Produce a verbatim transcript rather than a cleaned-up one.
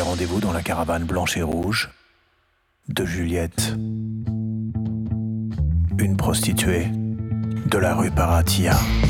rendez-vous dans la caravane blanche et rouge de Juliette, une prostituée de la rue Paratia.